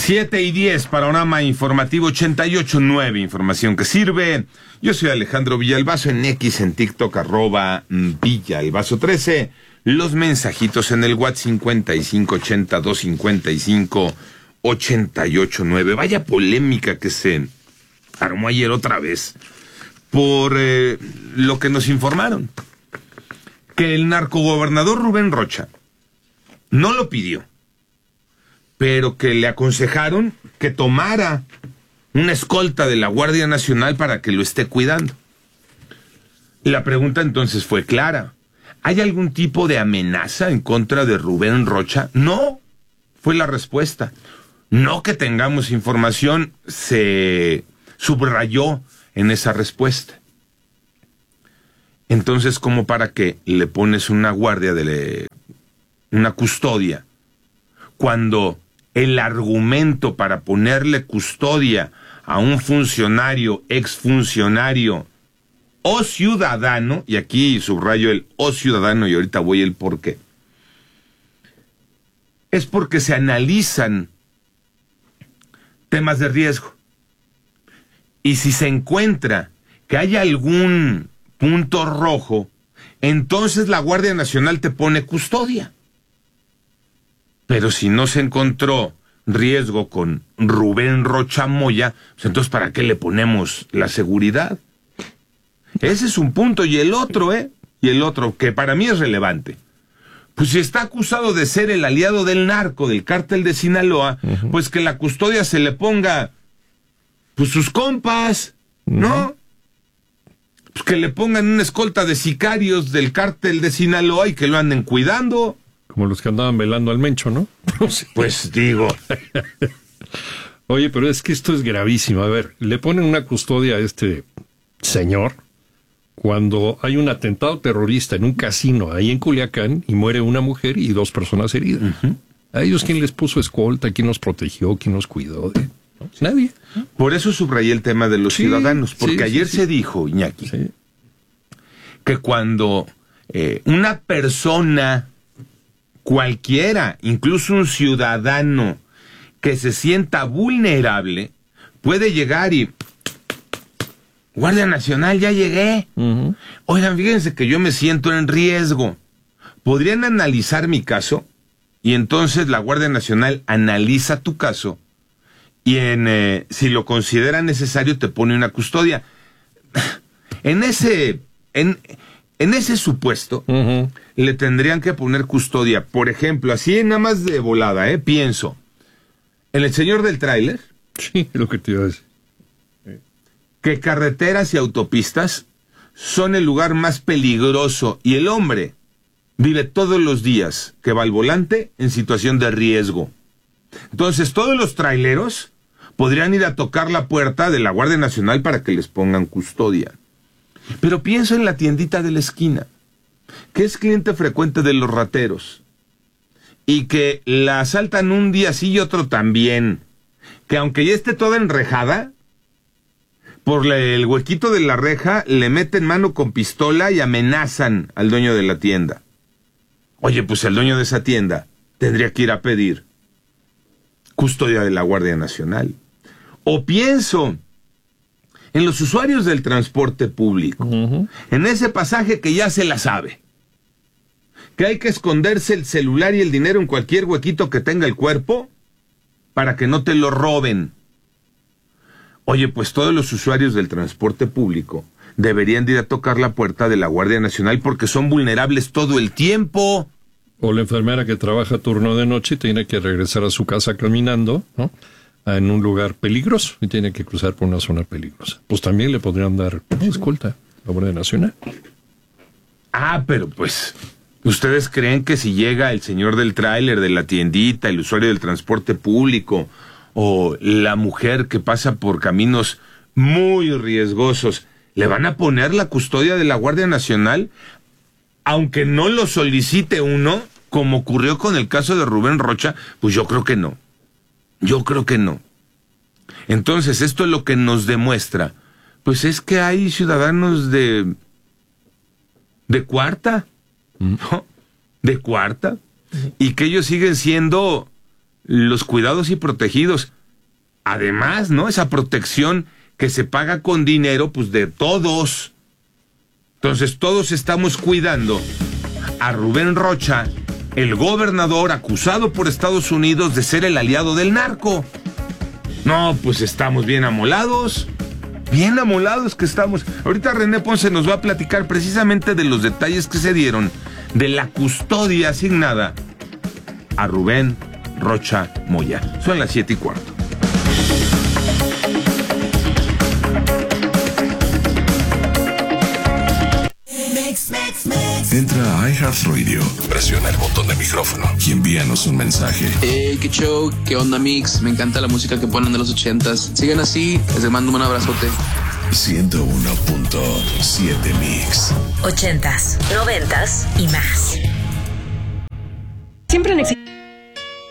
7:10, panorama informativo 88.9, información que sirve. Yo soy Alejandro Villalbazo, en X, en TikTok, @Villalbazo13. Los mensajitos en el WhatsApp 5580-255-889. Vaya polémica que se armó ayer otra vez por lo que nos informaron. Que el narcogobernador Rubén Rocha no lo pidió, pero que le aconsejaron que tomara una escolta de la Guardia Nacional para que lo esté cuidando. La pregunta entonces fue clara. ¿Hay algún tipo de amenaza en contra de Rubén Rocha? No, fue la respuesta. No que tengamos información, se subrayó en esa respuesta. Entonces, ¿cómo para qué le pones una guardia, una custodia, cuando el argumento para ponerle custodia a un funcionario, exfuncionario o ciudadano, y aquí subrayo el o ciudadano y ahorita voy el por qué, es porque se analizan temas de riesgo? Y si se encuentra que hay algún punto rojo, entonces la Guardia Nacional te pone custodia. Pero si no se encontró riesgo con Rubén Rocha Moya, pues entonces ¿para qué le ponemos la seguridad? Ese es un punto. Y el otro, que para mí es relevante. Pues si está acusado de ser el aliado del narco, del cártel de Sinaloa, pues que la custodia se le ponga, pues sus compas, ¿no? Pues que le pongan una escolta de sicarios del cártel de Sinaloa y que lo anden cuidando. Como los que andaban velando al Mencho, ¿no? Sí. Pues digo. Oye, pero es que esto es gravísimo. A ver, le ponen una custodia a este señor cuando hay un atentado terrorista en un casino ahí en Culiacán y muere una mujer y 2 personas heridas. ¿A ellos quién les puso escolta? ¿Quién los protegió? ¿Quién los cuidó? ¿No? Nadie. Por eso subrayé el tema de los ciudadanos, porque ayer se dijo, Iñaki, que cuando una persona cualquiera, incluso un ciudadano que se sienta vulnerable, puede llegar y Guardia Nacional, ya llegué. Oigan, fíjense que yo me siento en riesgo. ¿Podrían analizar mi caso? Y entonces la Guardia Nacional analiza tu caso y si lo considera necesario te pone una custodia. En ese supuesto, le tendrían que poner custodia. Por ejemplo, así nada más de volada, pienso. En el señor del tráiler. Sí, lo que te iba a decir. Que carreteras y autopistas son el lugar más peligroso y el hombre vive todos los días que va al volante en situación de riesgo. Entonces, todos los traileros podrían ir a tocar la puerta de la Guardia Nacional para que les pongan custodia. Pero pienso en la tiendita de la esquina, que es cliente frecuente de los rateros, y que la asaltan un día sí y otro también, que aunque ya esté toda enrejada, por el huequito de la reja le meten mano con pistola y amenazan al dueño de la tienda. Oye, pues el dueño de esa tienda tendría que ir a pedir custodia de la Guardia Nacional. O pienso en los usuarios del transporte público, en ese pasaje que ya se la sabe, que hay que esconderse el celular y el dinero en cualquier huequito que tenga el cuerpo para que no te lo roben. Oye, pues todos los usuarios del transporte público deberían de ir a tocar la puerta de la Guardia Nacional porque son vulnerables todo el tiempo. O la enfermera que trabaja turno de noche y tiene que regresar a su casa caminando, ¿no?, en un lugar peligroso y tiene que cruzar por una zona peligrosa. Pues también le podrían dar escolta a la Guardia Nacional. Pero pues, ¿ustedes creen que si llega el señor del tráiler, de la tiendita, el usuario del transporte público o la mujer que pasa por caminos muy riesgosos, le van a poner la custodia de la Guardia Nacional, aunque no lo solicite uno, como ocurrió con el caso de Rubén Rocha? Pues yo creo que no. Yo creo que no. Entonces, esto es lo que nos demuestra. Pues es que hay ciudadanos de cuarta, ¿no? De cuarta, y que ellos siguen siendo los cuidados y protegidos. Además, ¿no? Esa protección que se paga con dinero, pues de todos. Entonces todos estamos cuidando a Rubén Rocha, el gobernador acusado por Estados Unidos de ser el aliado del narco. No, pues estamos bien amolados que estamos. Ahorita René Ponce nos va a platicar precisamente de los detalles que se dieron de la custodia asignada a Rubén Rocha Moya. Son las 7:15. Entra a iHeartRadio, presiona el botón de micrófono y envíanos un mensaje. Qué show, qué onda Mix, me encanta la música que ponen de los 80s. Sigan así, les mando un abrazote. 101.7 Mix. 80s, 90s y más. Siempre han existido